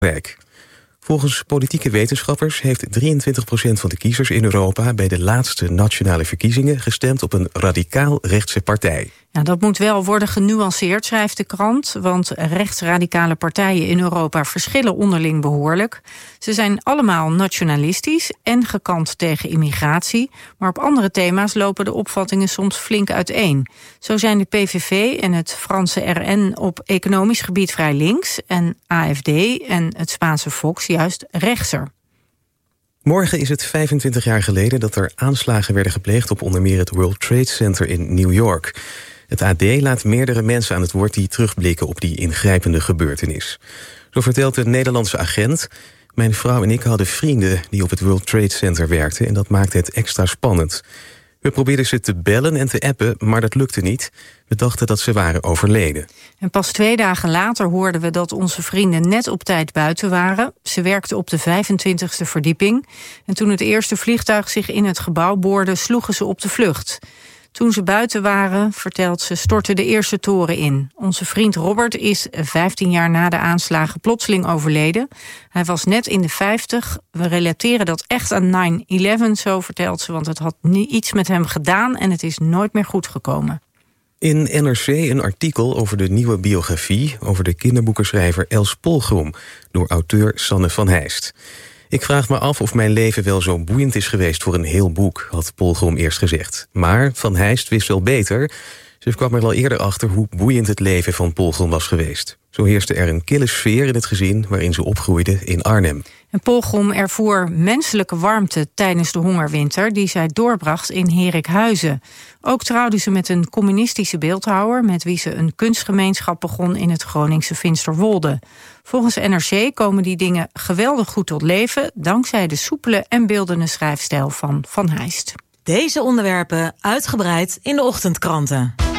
Rijk. Volgens politieke wetenschappers heeft 23% van de kiezers in Europa bij de laatste nationale verkiezingen gestemd op een radicaal rechtse partij. Ja, dat moet wel worden genuanceerd, schrijft de krant, want rechtsradicale partijen in Europa verschillen onderling behoorlijk. Ze zijn allemaal nationalistisch en gekant tegen immigratie, maar op andere thema's lopen de opvattingen soms flink uiteen. Zo zijn de PVV en het Franse RN op economisch gebied vrij links en AFD en het Spaanse Vox juist rechtser. Morgen is het 25 jaar geleden dat er aanslagen werden gepleegd op onder meer het World Trade Center in New York. Het AD laat meerdere mensen aan het woord die terugblikken op die ingrijpende gebeurtenis. Zo vertelt de Nederlandse agent: mijn vrouw en ik hadden vrienden die op het World Trade Center werkten en dat maakte het extra spannend. We probeerden ze te bellen en te appen, maar dat lukte niet. We dachten dat ze waren overleden. En pas 2 dagen later hoorden we dat onze vrienden net op tijd buiten waren. Ze werkten op de 25e verdieping. En toen het eerste vliegtuig zich in het gebouw boorde, sloegen ze op de vlucht. Toen ze buiten waren, vertelt ze, stortte de eerste toren in. Onze vriend Robert is 15 jaar na de aanslagen plotseling overleden. Hij was net in de 50. We relateren dat echt aan 9/11, zo vertelt ze, want het had iets met hem gedaan en het is nooit meer goed gekomen. In NRC een artikel over de nieuwe biografie over de kinderboekenschrijver Els Polgrom door auteur Sanne van Heist. Ik vraag me af of mijn leven wel zo boeiend is geweest voor een heel boek, had Polgrom eerst gezegd. Maar Van Heist wist wel beter. Ze kwam er al eerder achter hoe boeiend het leven van Polgrom was geweest. Zo heerste er een kille sfeer in het gezin waarin ze opgroeide in Arnhem. En Polgrom ervoer menselijke warmte tijdens de hongerwinter die zij doorbracht in Herikhuizen. Ook trouwde ze met een communistische beeldhouwer met wie ze een kunstgemeenschap begon in het Groningse Finsterwolde. Volgens NRC komen die dingen geweldig goed tot leven dankzij de soepele en beeldende schrijfstijl van Van Heist. Deze onderwerpen uitgebreid in de ochtendkranten.